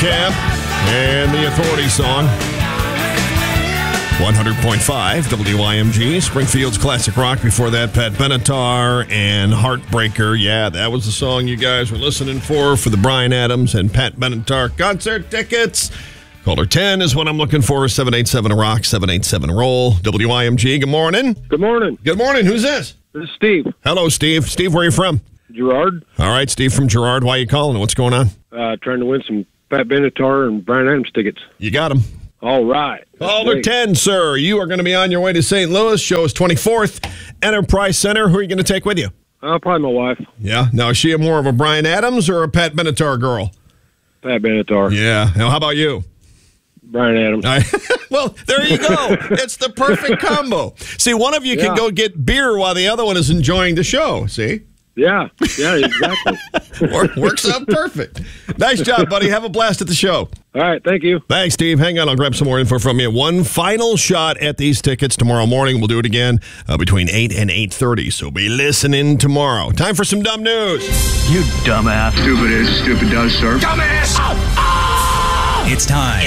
Camp and the Authority song. 100.5 WIMG, Springfield's classic rock. Before that, Pat Benatar and Heartbreaker. Yeah, that was the song you guys were listening for the Bryan Adams and Pat Benatar concert tickets. Caller 10 is what I'm looking for. 787-ROCK, 787-ROLL. WIMG, good morning. Good morning. Good morning. Who's this? This is Steve. Hello, Steve. Steve, where are you from? Girard. All right, Steve from Girard. Why are you calling? What's going on? Trying to win some Pat Benatar and Bryan Adams tickets. You got them. All right. Caller 10, sir. You are going to be on your way to St. Louis. Show is 24th, Enterprise Center. Who are you going to take with you? Probably my wife. Yeah. Now, is she more of a Bryan Adams or a Pat Benatar girl? Pat Benatar. Yeah. Now, how about you? Bryan Adams. Well, there you go. It's the perfect combo. See, one of you can go get beer while the other one is enjoying the show. See? Yeah, exactly. Works out perfect. Nice job, buddy. Have a blast at the show. All right, thank you. Thanks, Steve. Hang on, I'll grab some more info from you. One final shot at these tickets tomorrow morning. We'll do it again between 8 and 8:30, so be listening tomorrow. Time for some dumb news. You dumbass. Stupid is, stupid does, sir. Dumbass! It's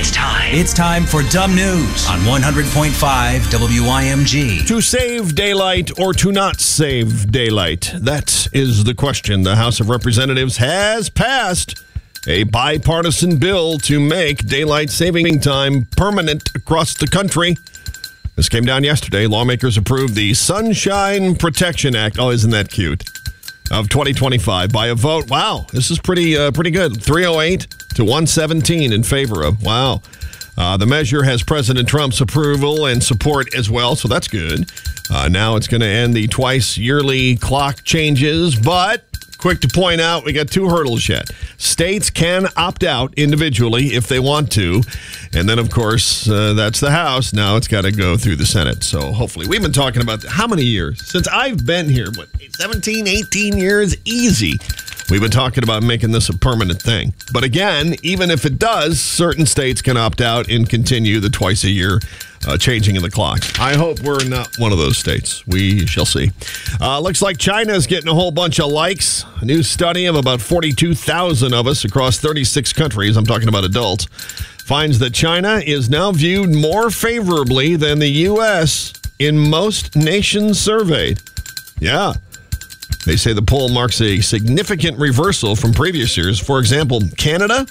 time for Dumb News on 100.5 WIMG. To save daylight or to not save daylight? That is the question. The House of Representatives has passed a bipartisan bill to make daylight saving time permanent across the country. This came down yesterday. Lawmakers approved the Sunshine Protection Act. Oh, isn't that cute? Of 2025 by a vote. Wow, this is pretty good. 308 to 117 in favor of. Wow. The measure has President Trump's approval and support as well, so that's good. Now it's going to end the twice yearly clock changes, but quick to point out, we got two hurdles yet. States can opt out individually if they want to. And then, of course, that's the House. Now it's got to go through the Senate. So hopefully, we've been talking about how many years? Since I've been here, 17, 18 years? Easy. We've been talking about making this a permanent thing. But again, even if it does, certain states can opt out and continue the twice a year changing of the clock. I hope we're not one of those states. We shall see. Looks like China is getting a whole bunch of likes. A new study of about 42,000 of us across 36 countries, I'm talking about adults, finds that China is now viewed more favorably than the U.S. in most nations surveyed. Yeah. They say the poll marks a significant reversal from previous years. For example, Canada,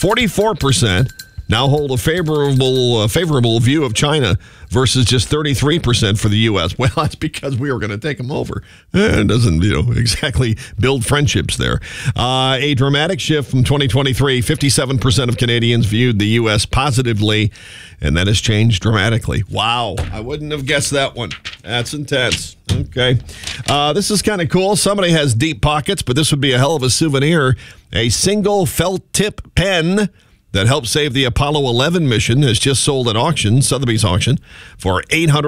44% now hold a favorable view of China versus just 33% for the U.S. Well, that's because we were going to take them over. It doesn't, exactly build friendships there. A dramatic shift from 2023. 57% of Canadians viewed the U.S. positively, and that has changed dramatically. Wow. I wouldn't have guessed that one. That's intense. Okay. This is kind of cool. Somebody has deep pockets, but this would be a hell of a souvenir. A single felt tip pen that helped save the Apollo 11 mission has just sold at auction, Sotheby's auction, for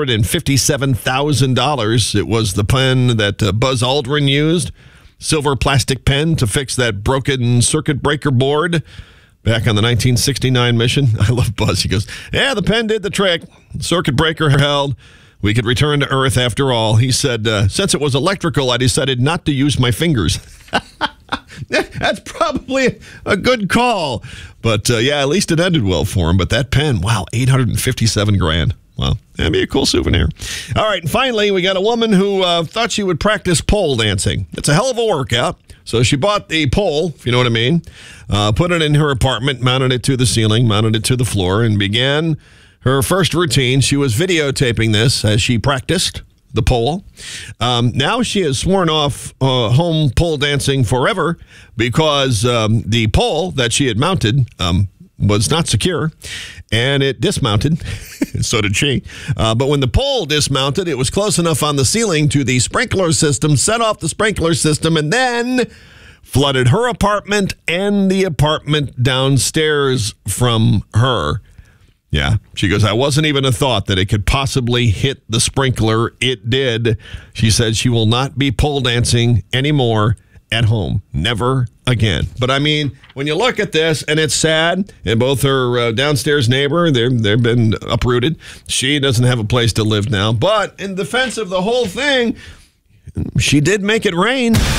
$857,000. It was the pen that Buzz Aldrin used, silver plastic pen to fix that broken circuit breaker board back on the 1969 mission. I love Buzz. He goes, yeah, the pen did the trick. Circuit breaker held. We could return to Earth after all. He said, since it was electrical, I decided not to use my fingers. That's probably a good call. But, at least it ended well for him. But that pen, wow, $857,000. Wow, that'd be a cool souvenir. All right, and finally, we got a woman who thought she would practice pole dancing. It's a hell of a workout. So she bought the pole, if you know what I mean, put it in her apartment, mounted it to the ceiling, mounted it to the floor, and began her first routine. She was videotaping this as she practiced the pole. Now she has sworn off home pole dancing forever because the pole that she had mounted was not secure, and it dismounted. So did she. But when the pole dismounted, it was close enough on the ceiling to the sprinkler system, set off the sprinkler system, and then flooded her apartment and the apartment downstairs from her. Yeah, she goes, I wasn't even a thought that it could possibly hit the sprinkler. It did. She said she will not be pole dancing anymore at home. Never again. But I mean, when you look at this, and it's sad, and both her downstairs neighbor, they've been uprooted. She doesn't have a place to live now. But in defense of the whole thing, she did make it rain.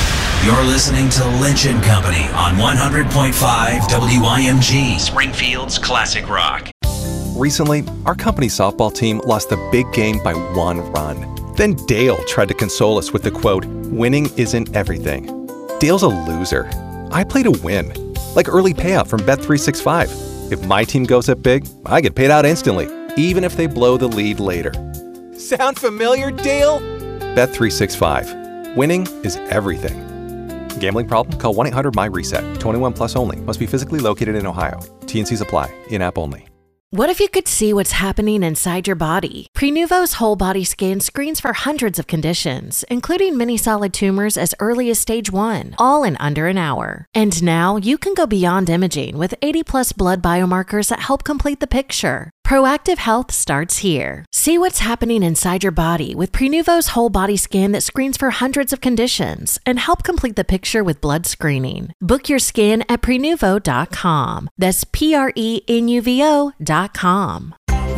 You're listening to Lynch & Company on 100.5 WIMG, Springfield's classic rock. Recently, our company softball team lost the big game by 1 run. Then Dale tried to console us with the quote, "Winning isn't everything." Dale's a loser. I play to win. Like early payout from Bet365. If my team goes up big, I get paid out instantly, even if they blow the lead later. Sound familiar, Dale? Bet365. Winning is everything. Gambling problem? Call 1-800-MY-RESET. 21 plus only. Must be physically located in Ohio. T&Cs apply. In-app only. What if you could see what's happening inside your body? Prenuvo's whole body scan screens for hundreds of conditions, including many solid tumors as early as stage 1, all in under an hour. And now you can go beyond imaging with 80+ blood biomarkers that help complete the picture. Proactive health starts here. See what's happening inside your body with Prenuvo's whole body scan that screens for hundreds of conditions and help complete the picture with blood screening. Book your scan at Prenuvo.com. That's Prenuvo.com.